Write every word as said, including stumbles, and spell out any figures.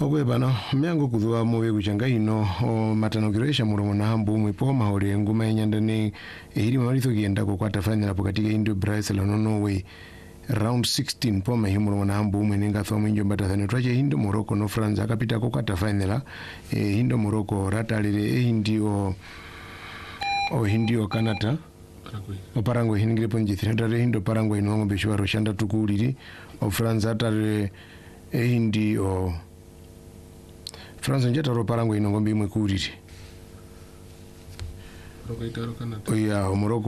Ogwe bana myango kudhwa mowe kuchanga ino matano kiresha murongo na hambu mwipo mahore nguma inyandane ehiri mawaritho kienda kukwata final hapo katika Indo Brazil no Norway round sixteen po mahimurongo na hambu mwenenga thomu injo mbatathani twache Indo Morocco no France akapita kukwata final eh, Indo Morocco ratalire eh, Indio o Indio Canada o Paraguay hingire ponji thirendare Indo Paraguay no beshwa roshanda tukuliri o France atare eh, Indio France njata ro Paraguay no ngombe imwe kuriri. Rokaitaro Canada. Oya Morocco